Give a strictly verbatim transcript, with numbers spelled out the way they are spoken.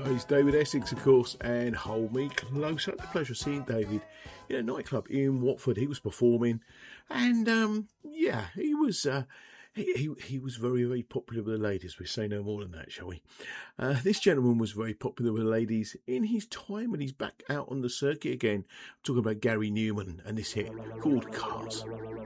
It's David Essex, of course, and Hold Me Close. I had the pleasure of seeing David in a nightclub in Watford. He was performing, and um, yeah, he was uh, he, he he was very, very popular with the ladies. We say no more than that, shall we? Uh, this gentleman was very popular with the ladies in his time when he's back out on the circuit again. I'm talking about Gary Newman and this hit called Cars.